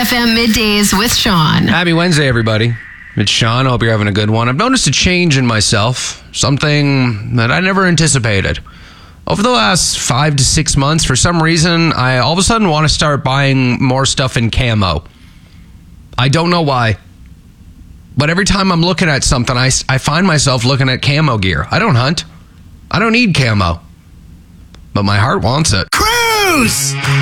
FM Middays with Sean. Happy Wednesday, everybody. It's Sean. I hope you're having a good one. I've noticed a change in myself, something that I never anticipated. Over the last 5 to 6 months, for some reason, I all of a sudden want to start buying more stuff in camo. I don't know why. But every time I'm looking at something, I find myself looking at camo gear. I don't hunt. I don't need camo. But my heart wants it. Cruise!